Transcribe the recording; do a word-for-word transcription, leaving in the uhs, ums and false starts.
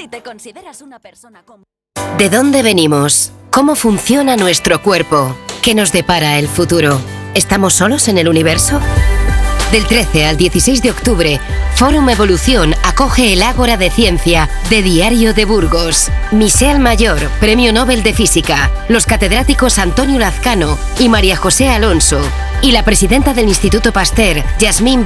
Si te consideras una persona con... ¿De dónde venimos? ¿Cómo funciona nuestro cuerpo? ¿Qué nos depara el futuro? ¿Estamos solos en el universo? Del trece al dieciséis de octubre, Fórum Evolución acoge el Ágora de Ciencia de Diario de Burgos. Michel Mayor, Premio Nobel de Física, los catedráticos Antonio Lazcano y María José Alonso, y la presidenta del Instituto Pasteur, Yasmín